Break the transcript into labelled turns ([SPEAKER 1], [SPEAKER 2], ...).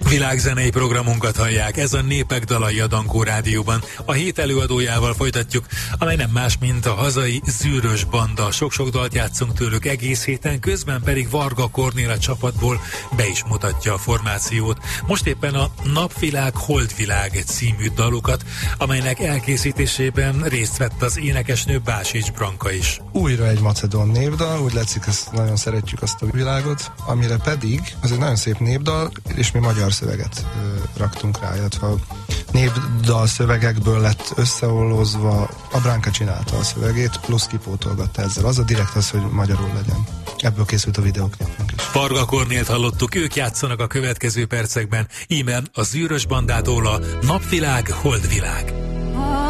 [SPEAKER 1] Világzenei programunkat hallják, ez a Népek dalai a Dankó Rádióban. A hét előadójával folytatjuk, amely nem más, mint a hazai Zűrös Banda. Sok-sok dalt játszunk tőlük egész héten, közben pedig Varga Kornél a csapatból be is mutatja a formációt. Most éppen a Napvilág, Holdvilág című dalukat, amelynek elkészítésében részt vett az énekesnő Básics Branka is.
[SPEAKER 2] Újra egy macedón népdal, úgy látszik, ezt nagyon szeretjük azt a világot, amire pedig, az egy nagyon szép népdal, és mi magyar szöveget raktunk rá, illetve a népdal szövegekből lett összeollózva, a Branka csinálta a szövegét, plusz kipótolgatta ezzel. Az a direkt az, hogy magyarul legyen. Ebből készült a videóklipünk is.
[SPEAKER 1] Varga Kornélt hallottuk, ők játszanak a következő percekben. Íme a Zűrös Bandától a Napvilág, Holdvilág.